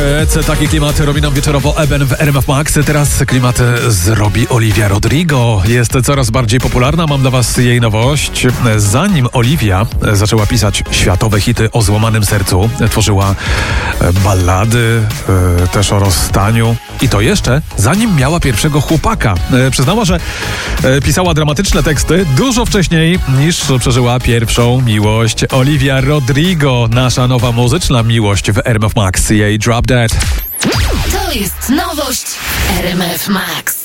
Taki klimat robi nam wieczorowo Eben w RMF Max. Teraz klimat zrobi Olivia Rodrigo. Jest coraz bardziej popularna. Mam dla was jej nowość. Zanim Olivia zaczęła pisać światowe hity o złamanym sercu, tworzyła ballady, też o rozstaniu. I to jeszcze zanim miała pierwszego chłopaka. Przyznała, że pisała dramatyczne teksty dużo wcześniej niż przeżyła pierwszą miłość. Olivia Rodrigo, nasza nowa muzyczna miłość w RMF Max. Jej Drop Dead. To jest nowość RMF Max.